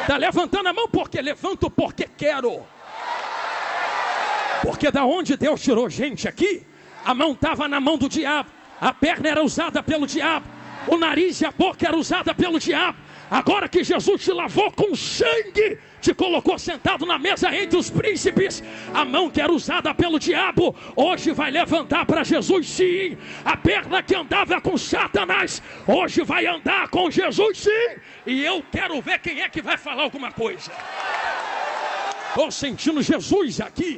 Está levantando a mão porque levanto porque quero. Porque da onde Deus tirou gente aqui, a mão estava na mão do diabo, a perna era usada pelo diabo, o nariz e a boca era usada pelo diabo. Agora que Jesus te lavou com sangue, te colocou sentado na mesa entre os príncipes, a mão que era usada pelo diabo, hoje vai levantar para Jesus sim. A perna que andava com Satanás, hoje vai andar com Jesus sim. E eu quero ver quem é que vai falar alguma coisa. Estou sentindo Jesus aqui.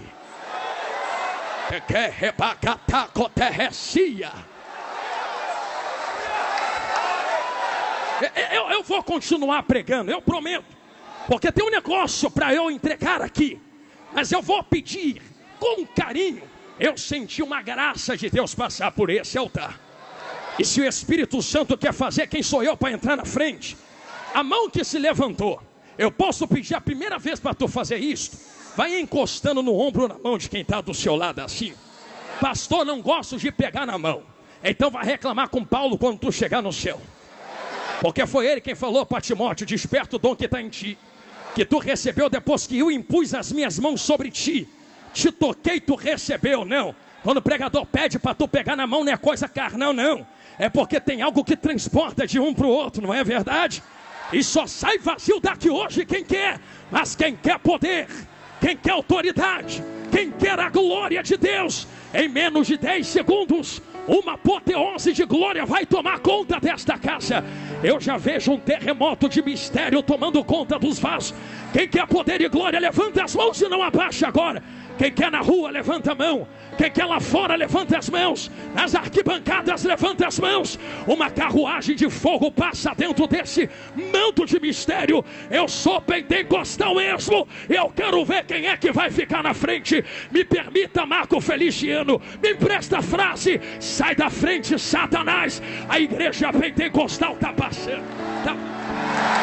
Eu vou continuar pregando, eu prometo. Porque tem um negócio para eu entregar aqui. Mas eu vou pedir com carinho. Eu senti uma graça de Deus passar por esse altar. E se o Espírito Santo quer fazer, quem sou eu para entrar na frente? A mão que se levantou, eu posso pedir a primeira vez para tu fazer isso? Vai encostando no ombro, na mão de quem está do seu lado assim. Pastor, não gosto de pegar na mão. Então vai reclamar com Paulo quando tu chegar no céu. Porque foi ele quem falou para Timóteo: desperta o dom que está em ti, que tu recebeu depois que eu impus as minhas mãos sobre ti. Te toquei, tu recebeu. Não, quando o pregador pede para tu pegar na mão, não é coisa carnal, não. É porque tem algo que transporta de um para o outro, não é verdade? E só sai vazio daqui hoje quem quer. Mas quem quer poder, quem quer autoridade, quem quer a glória de Deus, em menos de 10 segundos, uma apoteose de glória vai tomar conta desta casa. Eu já vejo um terremoto de mistério tomando conta dos vasos. Quem quer poder e glória, levanta as mãos e não abaixa agora. Quem quer na rua, levanta a mão. Quem quer lá fora, levanta as mãos. Nas arquibancadas, levanta as mãos. Uma carruagem de fogo passa dentro desse manto de mistério. Eu sou pentecostal mesmo. Eu quero ver quem é que vai ficar na frente. Me permita, Marco Feliciano, me empresta a frase: sai da frente, Satanás. A igreja pentecostal está passando.